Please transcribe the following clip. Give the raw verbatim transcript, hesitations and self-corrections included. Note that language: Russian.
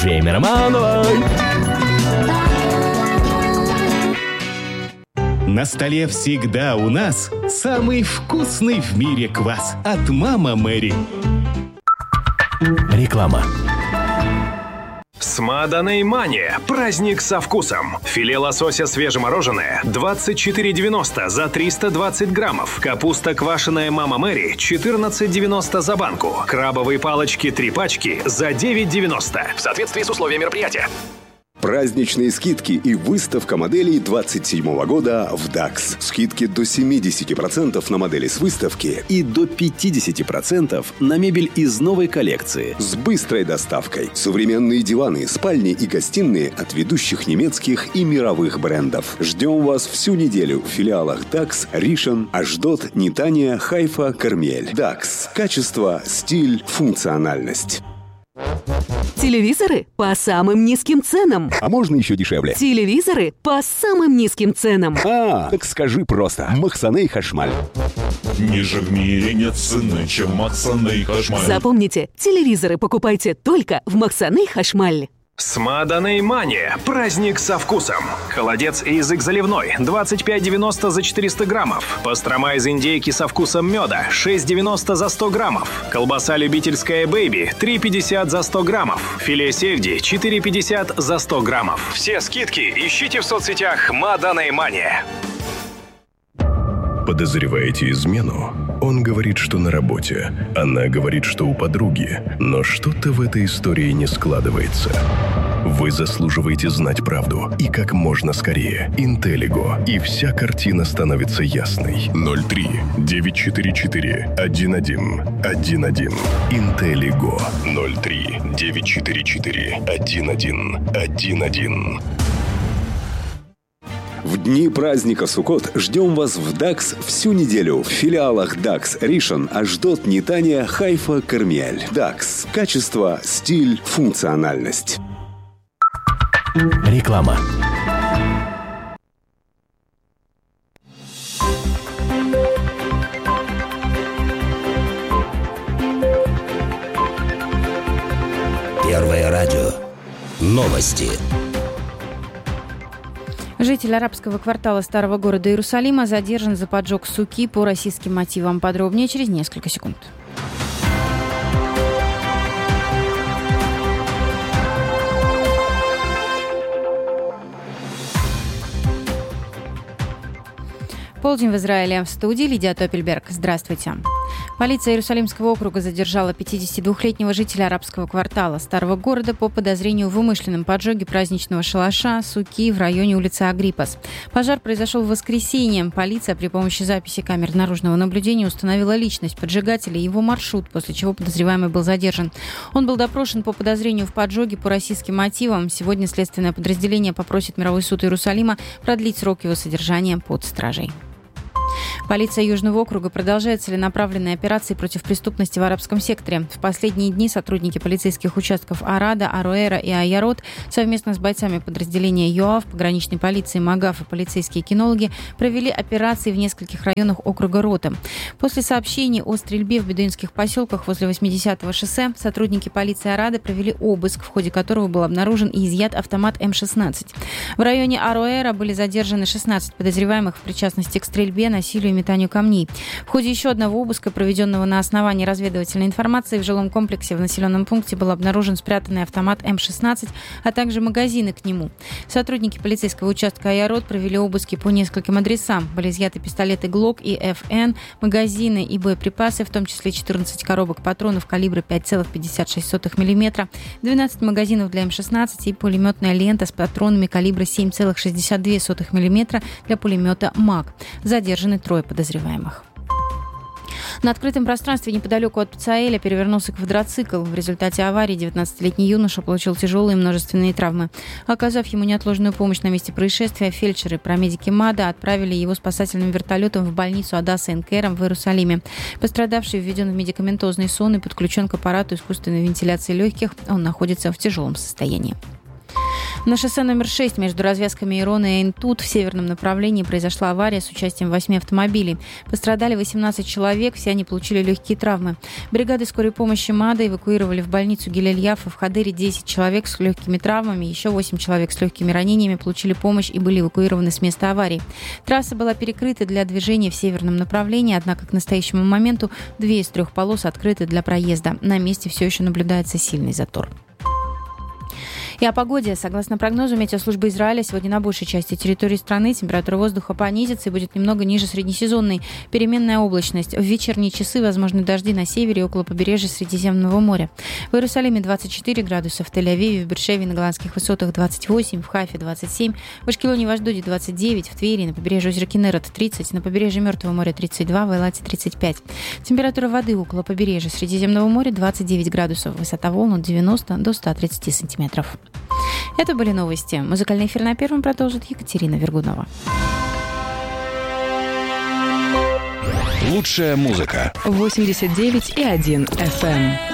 Время Романова. На столе всегда у нас самый вкусный в мире квас от «Мама Мэри». Реклама. Смаданей Мания. Праздник со вкусом. Филе лосося свежемороженое двадцать четыре девяносто за триста двадцать граммов. Капуста квашеная «Мама Мэри» четырнадцать девяносто за банку. Крабовые палочки три пачки за девять девяносто. В соответствии с условиями мероприятия. Праздничные скидки и выставка моделей двадцать седьмого года в дакс. Скидки до семьдесят процентов на модели с выставки и до пятьдесят процентов на мебель из новой коллекции с быстрой доставкой. Современные диваны, спальни и гостиные от ведущих немецких и мировых брендов. Ждем вас всю неделю в филиалах дакс, Ришон, Ашдод, Нетания, Хайфа, Кармель. дакс. Качество, стиль, функциональность. Телевизоры по самым низким ценам. А можно еще дешевле? Телевизоры по самым низким ценам. А, так скажи просто. Махсаней Хашмаль. Ниже в мире нет цены, чем Махсаней Хашмаль. Запомните, телевизоры покупайте только в Махсаней Хашмаль. Смаданей Мания. Праздник со вкусом. Холодец и язык заливной двадцать пять девяносто за четыреста граммов. Пастрома из индейки со вкусом меда шесть девяносто за сто граммов. Колбаса любительская Бэйби три пятьдесят за сто граммов. Филе сельди четыре пятьдесят за сто граммов. Все скидки ищите в соцсетях Смаданей Мания. Подозреваете измену? Он говорит, что на работе. Она говорит, что у подруги. Но что-то в этой истории не складывается. Вы заслуживаете знать правду. И как можно скорее. Интеллиго. И вся картина становится ясной. ноль три девять четыре четыре один один один один. Интеллиго. ноль три девять четыре четыре один один один один. В дни праздника Суккот ждем вас в дакс всю неделю в филиалах дакс, Ришон, Ашдод, Нетания, Хайфа, Кармель. дакс. Качество, стиль, функциональность. Реклама. Первое радио. Новости. Житель арабского квартала старого города Иерусалима задержан за поджог суки по российским мотивам. Подробнее через несколько секунд. Полдень в Израиле. В студии Лидия Топельберг. Здравствуйте. Полиция Иерусалимского округа задержала пятидесятидвухлетнего жителя арабского квартала старого города по подозрению в умышленном поджоге праздничного шалаша суки в районе улицы Агриппас. Пожар произошел в воскресенье. Полиция при помощи записи камер наружного наблюдения установила личность поджигателя и его маршрут, после чего подозреваемый был задержан. Он был допрошен по подозрению в поджоге по российским мотивам. Сегодня следственное подразделение попросит Мировой суд Иерусалима продлить срок его содержания под стражей. Полиция Южного округа продолжает целенаправленные операции против преступности в арабском секторе. В последние дни сотрудники полицейских участков Арада, Аруэра и Айярот совместно с бойцами подразделения ЮАВ, пограничной полиции, МАГАФ и полицейские кинологи провели операции в нескольких районах округа Рота. После сообщений о стрельбе в бедуинских поселках возле восьмидесятого шоссе сотрудники полиции Арада провели обыск, в ходе которого был обнаружен и изъят автомат эм шестнадцать. В районе Аруэра были задержаны шестнадцать подозреваемых в причастности к стрельбе, насилию и метанию камней. В ходе еще одного обыска, проведенного на основании разведывательной информации, в жилом комплексе в населенном пункте был обнаружен спрятанный автомат эм шестнадцать, а также магазины к нему. Сотрудники полицейского участка Айярот провели обыски по нескольким адресам. Были изъяты пистолеты Глок и эф эн, магазины и боеприпасы, в том числе четырнадцать коробок патронов калибра пять целых пятьдесят шесть сотых миллиметра, двенадцать магазинов для эм шестнадцать и пулеметная лента с патронами калибра семь целых шестьдесят две сотых миллиметра для пулемета МАГ. Задержаны трое подозреваемых. На открытом пространстве неподалеку от Пцаэля перевернулся квадроцикл. В результате аварии девятнадцатилетний юноша получил тяжелые множественные травмы. Оказав ему неотложную помощь на месте происшествия, фельдшеры и парамедики МАДА отправили его спасательным вертолетом в больницу Адасса Эн-Керем в Иерусалиме. Пострадавший введен в медикаментозный сон и подключен к аппарату искусственной вентиляции легких. Он находится в тяжелом состоянии. На шоссе номер шесть между развязками Ирона и Эйнтут в северном направлении произошла авария с участием восьми автомобилей. Пострадали восемнадцать человек, все они получили легкие травмы. Бригады скорой помощи МАДА эвакуировали в больницу Гилель-Яфа. В Хадыре десять человек с легкими травмами, еще восемь человек с легкими ранениями получили помощь и были эвакуированы с места аварии. Трасса была перекрыта для движения в северном направлении, однако к настоящему моменту две из трех полос открыты для проезда. На месте все еще наблюдается сильный затор. И о погоде. Согласно прогнозу Метеослужбы Израиля, сегодня на большей части территории страны температура воздуха понизится и будет немного ниже среднесезонной. Переменная облачность. В вечерние часы возможны дожди на севере и около побережья Средиземного моря. В Иерусалиме двадцать четыре градуса, в Тель-Авиве, в Бер-Шеве на Голландских высотах двадцать восемь, в Хайфе двадцать семь, в Ашкелоне и в Ашдоде двадцать девять, в Твери, на побережье озера Кинерет тридцать, на побережье Мертвого моря тридцать два, в Эйлате тридцать пять. Температура воды около побережья Средиземного моря двадцать девять градусов, высота волн от девяноста до ста тридцати сантиметров. Это были новости. Музыкальный эфир на Первом продолжит Екатерина Вергунова. Лучшая музыка. восемьдесят девять и один эф эм.